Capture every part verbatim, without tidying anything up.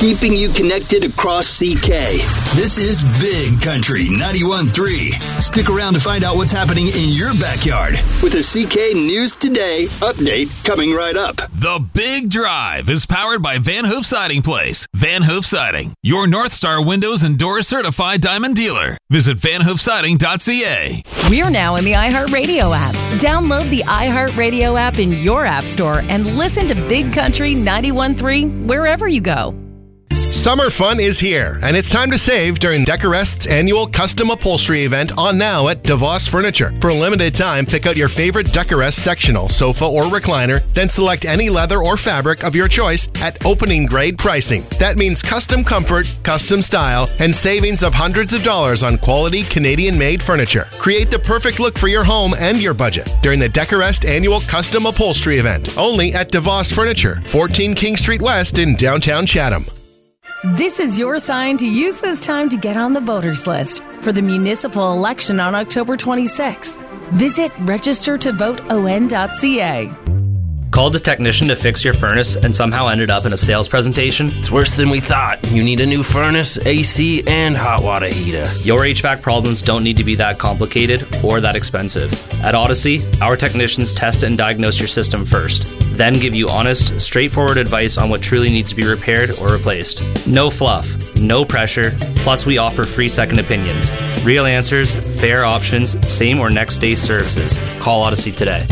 keeping you connected across C K. This is Big Country ninety-one point three. Stick around to find out what's happening in your backyard with a C K News Today update coming right up. The Big Drive is powered by Van Hoof Siding Place. Van Hoof Siding, your North Star Windows and Doors certified diamond dealer. Visit van hoof siding dot c a. We're now in the iHeartRadio app. Download the iHeartRadio app in your app store and listen to Big Country ninety-one point three wherever you go. Summer fun is here, and it's time to save during Decorest's annual custom upholstery event on now at DeVos Furniture. For a limited time, pick out your favorite Decorest sectional, sofa, or recliner, then select any leather or fabric of your choice at opening grade pricing. That means custom comfort, custom style, and savings of hundreds of dollars on quality Canadian-made furniture. Create the perfect look for your home and your budget during the Decorest annual custom upholstery event, only at DeVos Furniture, fourteen King Street West in downtown Chatham. This is your sign to use this time to get on the voters list for the municipal election on October twenty-sixth. Visit register to vote o n dot c a. Called a technician to fix your furnace and somehow ended up in a sales presentation? It's worse than we thought. You need a new furnace, A C, and hot water heater. Your H V A C problems don't need to be that complicated or that expensive. At Odyssey, our technicians test and diagnose your system first, then give you honest, straightforward advice on what truly needs to be repaired or replaced. No fluff, no pressure, plus we offer free second opinions. Real answers, fair options, same or next day services. Call Odyssey today.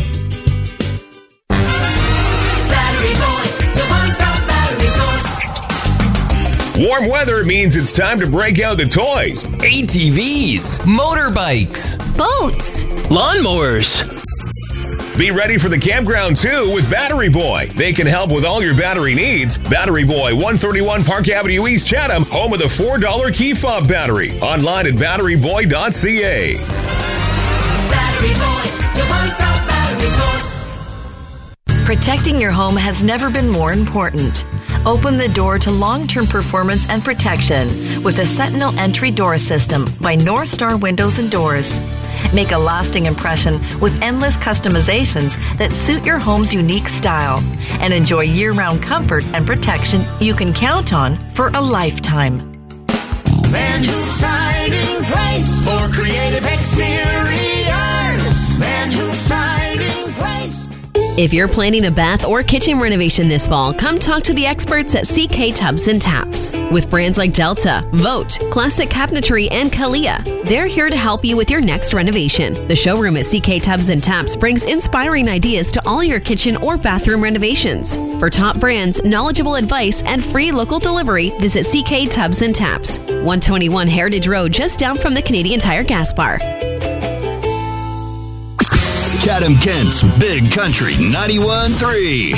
Warm weather means it's time to break out the toys. A T Vs, motorbikes, boats, lawnmowers. Be ready for the campground too with Battery Boy. They can help with all your battery needs. Battery Boy, one thirty-one Park Avenue East, Chatham, home of the four dollar key fob battery. Online at battery boy dot c a. Battery Boy, your one-stop battery source. Protecting your home has never been more important. Open the door to long-term performance and protection with the Sentinel Entry Door System by North Star Windows and Doors. Make a lasting impression with endless customizations that suit your home's unique style and enjoy year-round comfort and protection you can count on for a lifetime. Van Hoof Siding Place for creative exteriors. Van Hoof Siding Place. If you're planning a bath or kitchen renovation this fall, come talk to the experts at C K Tubs and Taps. With brands like Delta, Vote, Classic Cabinetry, and Kalia, they're here to help you with your next renovation. The showroom at C K Tubs and Taps brings inspiring ideas to all your kitchen or bathroom renovations. For top brands, knowledgeable advice, and free local delivery, visit C K Tubs and Taps, one twenty-one Heritage Road, just down from the Canadian Tire gas bar. Chatham Kent's Big Country ninety-one point three.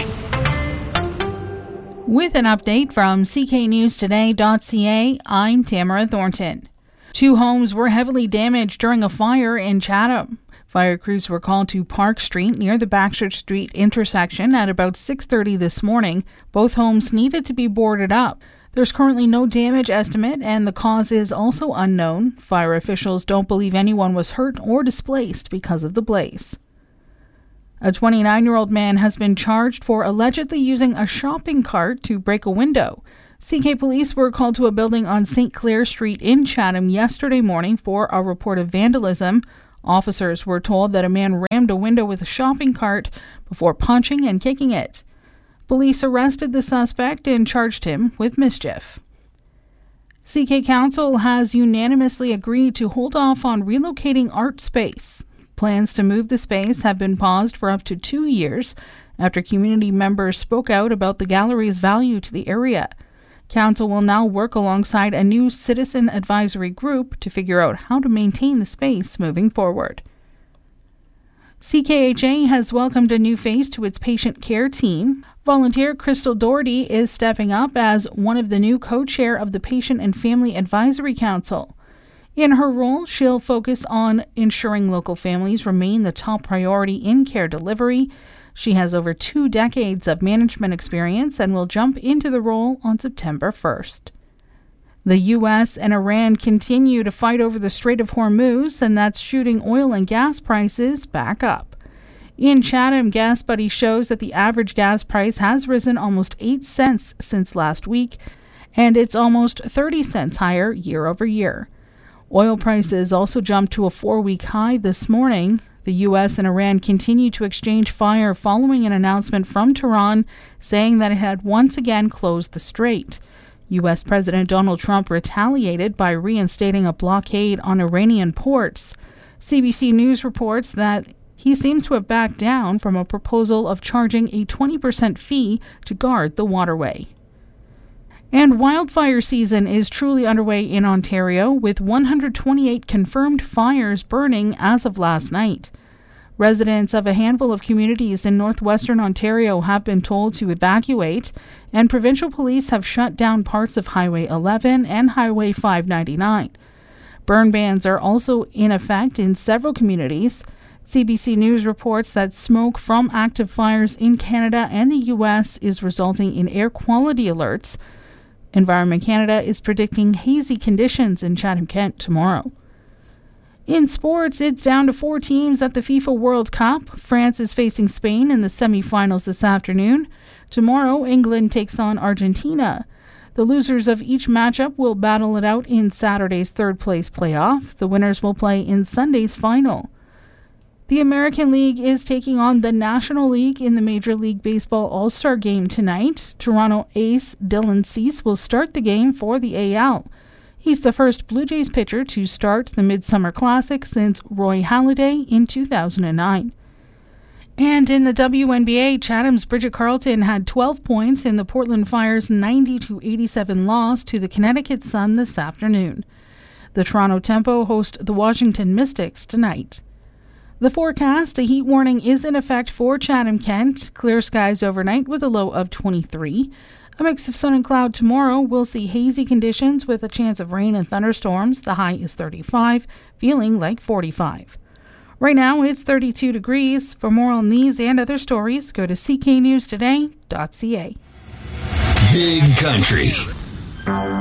With an update from c k news today dot c a, I'm Tamara Thornton. Two homes were heavily damaged during a fire in Chatham. Fire crews were called to Park Street near the Baxter Street intersection at about six thirty this morning. Both homes needed to be boarded up. There's currently no damage estimate, and the cause is also unknown. Fire officials don't believe anyone was hurt or displaced because of the blaze. A twenty-nine-year-old man has been charged for allegedly using a shopping cart to break a window. C K police were called to a building on Saint Clair Street in Chatham yesterday morning for a report of vandalism. Officers were told that a man rammed a window with a shopping cart before punching and kicking it. Police arrested the suspect and charged him with mischief. C K Council has unanimously agreed to hold off on relocating Art Space. Plans to move the space have been paused for up to two years after community members spoke out about the gallery's value to the area. Council will now work alongside a new citizen advisory group to figure out how to maintain the space moving forward. C K H A has welcomed a new face to its patient care team. Volunteer Crystal Doherty is stepping up as one of the new co-chair of the Patient and Family Advisory Council. In her role, she'll focus on ensuring local families remain the top priority in care delivery. She has over two decades of management experience and will jump into the role on September first. The U S and Iran continue to fight over the Strait of Hormuz, and that's shooting oil and gas prices back up. In Chatham, Gas Buddy shows that the average gas price has risen almost eight cents since last week, and it's almost thirty cents higher year over year. Oil prices also jumped to a four-week high this morning. The U S and Iran continue to exchange fire following an announcement from Tehran saying that it had once again closed the strait. U S President Donald Trump retaliated by reinstating a blockade on Iranian ports. C B C News reports that he seems to have backed down from a proposal of charging a twenty percent fee to guard the waterway. And wildfire season is truly underway in Ontario, with one hundred twenty-eight confirmed fires burning as of last night. Residents of a handful of communities in northwestern Ontario have been told to evacuate, and provincial police have shut down parts of Highway eleven and Highway five ninety-nine. Burn bans are also in effect in several communities. C B C News reports that smoke from active fires in Canada and the U S is resulting in air quality alerts. Environment Canada is predicting hazy conditions in Chatham-Kent tomorrow. In sports, it's down to four teams at the FIFA World Cup. France is facing Spain in the semi-finals this afternoon. Tomorrow, England takes on Argentina. The losers of each matchup will battle it out in Saturday's third-place playoff. The winners will play in Sunday's final. The American League is taking on the National League in the Major League Baseball All-Star Game tonight. Toronto ace Dylan Cease will start the game for the A L. He's the first Blue Jays pitcher to start the Midsummer Classic since Roy Halladay in two thousand nine. And in the W N B A, Chatham's Bridget Carleton had twelve points in the Portland Fire's ninety to eighty-seven loss to the Connecticut Sun this afternoon. The Toronto Tempo host the Washington Mystics tonight. The forecast, a heat warning is in effect for Chatham-Kent. Clear skies overnight with a low of twenty-three. A mix of sun and cloud tomorrow. We'll see hazy conditions with a chance of rain and thunderstorms. The high is thirty-five, feeling like forty-five. Right now it's thirty-two degrees. For more on these and other stories, go to c k news today dot c a. Big Country.